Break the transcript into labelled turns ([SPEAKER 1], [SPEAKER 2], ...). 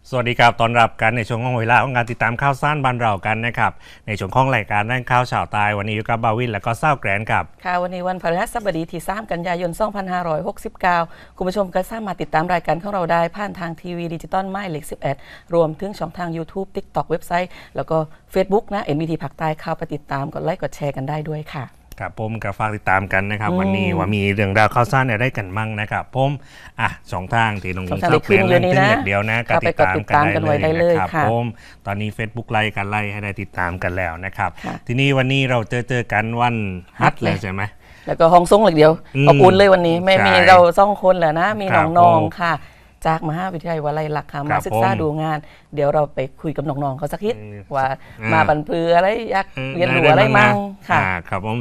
[SPEAKER 1] สวัสดีครับตอนรับกันในช่วงของเวลาของการติดตามข่าวสารบ้านเรากันนะครับในช่วงของรายการด้านข่าวชาวตายวันนี้อยู่กับบาวินและก็เศร้าแกรนครับ
[SPEAKER 2] ค่ะวันนี้วันพฤหัสบดีที่3กันยายน2569คุณผู้ชมก็สามารถติดตามรายการของเราได้ผ่านทางทีวีดิจิตอลหมายเลข11รวมถึงช่องทาง YouTube TikTok เว็บไซต์แล้วก็ Facebook นะ NBT ภาคใต้เข้าไปติดตามกดไลค์กดแชร์กันได้ด้วยค่ะ
[SPEAKER 1] ครับผมกับฝากติดตามกันนะครับวันนี้ว่ามีเรื่องราวข่าวสารอะไรกันมั่งนะครับผมสองทางที่น้องเศร้าแกรนเล่นตึ้งอย่างเดียวนะก็ติดตามกันได้เลยนะครับผมตอนนี้ Facebook ไล่กันไล่ให้ได้ติดตามกันแล้วนะครับทีนี้วันนี้เราเจอกันวันฮัทเลยใช่ไหม
[SPEAKER 2] แล้วก็ห้องซุ้งหลักเดียวอบอุ่นเลยวันนี้ไม่มีเรา2 คนแหละนะมีน้องๆค่ะจากมหาวิทยาลัยวลัยลักษณ์ค่ะมาศึกษาดูงานเดี๋ยวเราไปคุยกับน้องๆเขาสักนิดว่ามาบรรพืออะไรอยากเรียนรู้อะไรมั่งค่ะ
[SPEAKER 1] ครับผม